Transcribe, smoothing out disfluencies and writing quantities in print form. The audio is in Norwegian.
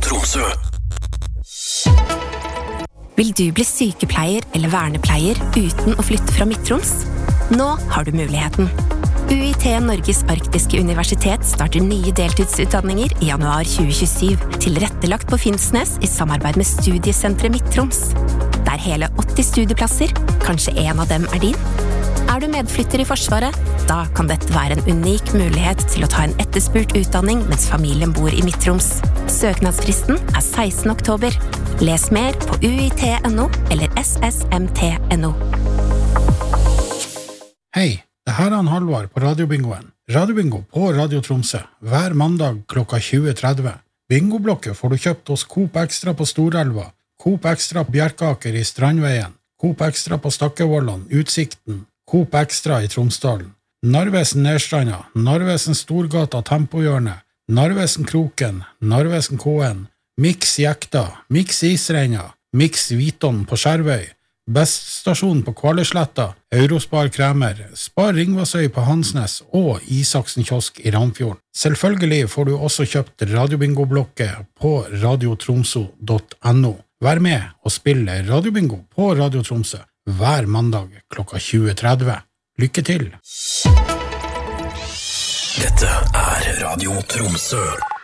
Tromsø. Vil du bli sykepleier eller vernepleier uten å flytte fra Midt-Troms? Nå har du muligheten. UiT Norges Arktiske Universitet starter nye deltidsutdanninger i januar 2027, tilrettelagt på Finnsnes i samarbeid med Studiesenteret Midt-Troms. Det er hele 80 studieplasser, kanskje en av dem er din? Er du medflytter i Forsvaret? Da kan dette være en unik mulighet til å ta en etterspurt utdanning mens familien bor i Midt-Troms. Søknadsfristen er 16. oktober. Les mer på uit.no eller ssmt.no. Hei, det her er Halvard på Radiobingoen. Radiobingo på Radio Tromsø, hver mandag klokka 20.30. Bingoblokket får du kjøpt hos Coop Extra på Storelva, Coop Extra på Bjerkaker i Strandveien, Coop Extra på Stakkevollan, Utsikten, Coop Extra i Tromsdalen, Narvesen Nedstranda, Narvesen Storgata Tempohjørne, Narvesen Kroken, Narvesen Kåen, Mix Jekta, Mix Isreina, Mix Viton på Skjervøy, Beststasjon på Kvalesletta, Eurospar Kremer, Spar Ringvassøy på Hansnes og Isaksen Kiosk i Ramfjorden. Selvfølgelig får du også kjøpt Radiobingo-blokket på radiotromso.no. Vær med og spille Radiobingo på Radio Tromsø hver mandag klokka 20.30. Lykke til! Dette er Radio Tromsø.